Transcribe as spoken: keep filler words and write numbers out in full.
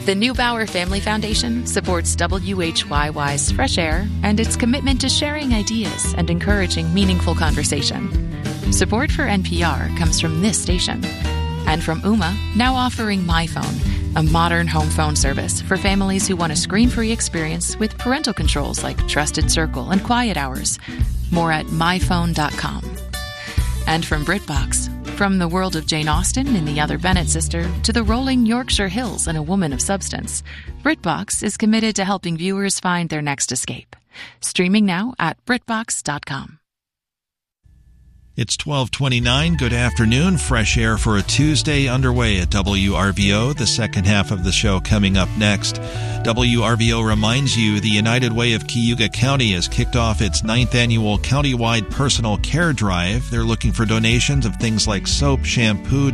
The Neubauer Family Foundation supports W H Y Y's Fresh Air and its commitment to sharing ideas and encouraging meaningful conversation. Support for N P R comes from this station and from Ooma, now offering MyPhone, a modern home phone service for families who want a screen-free experience with parental controls like Trusted Circle and Quiet Hours. More at my phone dot com. And from BritBox, from the world of Jane Austen in The Other Bennet Sister to the rolling Yorkshire Hills in A Woman of Substance, BritBox is committed to helping viewers find their next escape. Streaming now at britbox dot com. It's twelve twenty-nine. Good afternoon. Fresh Air for a Tuesday underway at W R V O. The second half of the show coming up next. W R V O reminds you the United Way of Cayuga County has kicked off its ninth annual countywide personal care drive. They're looking for donations of things like soap, shampoo,